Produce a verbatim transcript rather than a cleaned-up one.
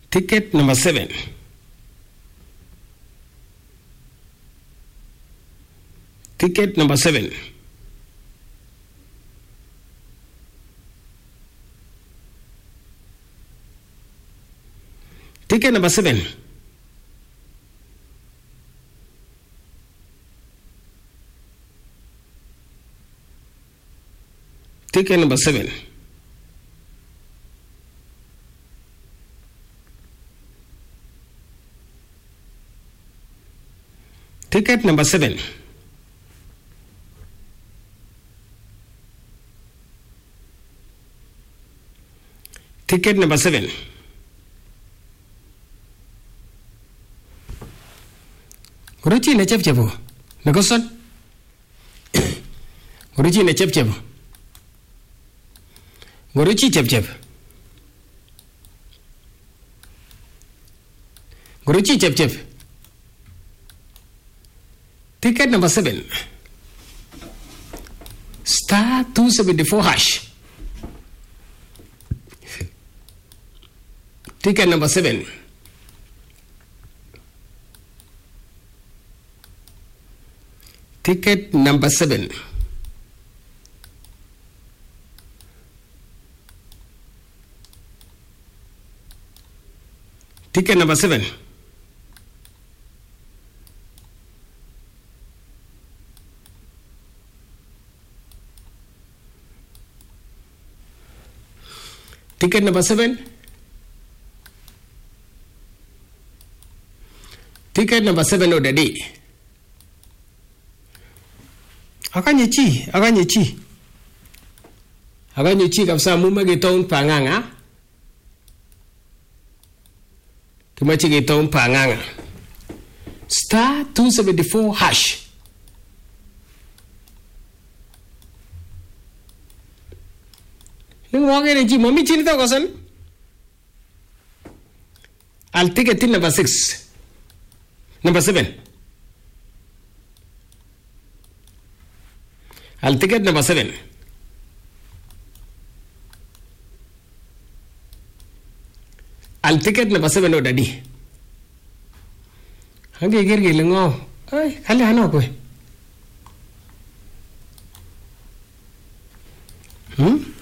Ticket number seven. Ticket number seven. Ticket number seven. Ticket number seven. Ticket number seven. Ticket number seven. Guruchi ne chep chepo. Nagosan. Guruchi ne chep chepo. Guruchi chep chep. Guruchi chep chep. Ticket number seven. Star two seventy four hash. Ticket number seven. Ticket number seven. Ticket number seven. Ticket number seven. Ticket number seven of the day. Akanye chi, akanye chi. Akanye chi kapsa muma gitong panganga. Kimachi gitong panganga. Star two seventy four hash. Yung wage ne chi mami chi nito kasan. I'll take it till number six. Number seven. I'll take it number seven. I'll take it number seven oh daddy. Hangi girgi lengo. Ay, kali hano ko. Hmm?